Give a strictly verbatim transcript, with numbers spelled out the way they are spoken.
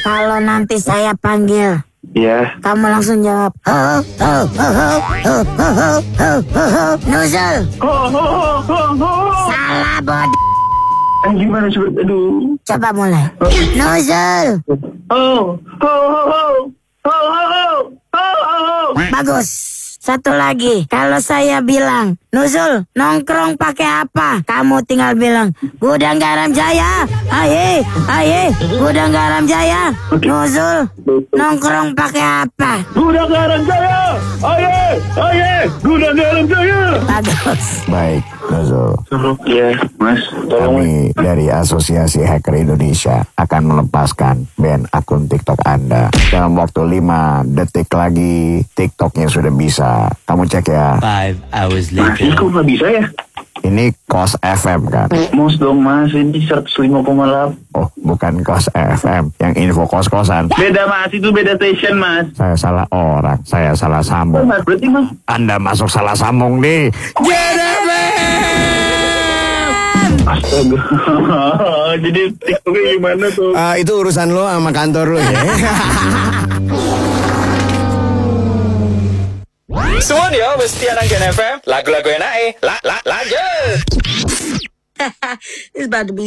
Kalau nanti saya panggil, Iya. kamu langsung jawab. Oh, oh, oh, oh, oh, oh, oh, oh, oh. Nuzul. Oh, oh, oh, oh, oh. Salah bodoh. Eh, gimana coba? Aduh. Coba mulai. Nuzul. Oh, oh, oh, oh, oh, oh, oh, oh. Bagus. Satu lagi, kalau saya bilang, Nuzul, nongkrong pakai apa? Kamu tinggal bilang, Gudang Garam Jaya. Aye, aye, Gudang Garam Jaya. Nuzul, nongkrong pakai apa? Gudang Garam Jaya. Aye, aye, Gudang Garam Jaya. Bagus. Baik, Nuzul. Iya, Mas. Tolong. Kami dari Asosiasi Hacker Indonesia akan melepaskan ban akun TikTok Anda. Dalam waktu lima detik lagi, TikToknya sudah bisa. Kamu cek ya. Five hours Mas, ini later. kok nggak bisa ya? Ini Kos F M kan? Mos dong, Mas. Ini seratus lima koma delapan. Oh, bukan Kos F M. Yang info kos-kosan. Beda, Mas. Itu beda station, Mas. Saya salah orang. Saya salah Oh, sambung. Mas, berarti, Mas. Anda masuk salah sambung nih. Astaga. Jadi TikToknya gimana tuh? Ah, itu urusan lo sama kantor lo ya. Semuanya mesti Anangkan F M. Lagu-lagu enak eh. La, la, lanjut. It's about to be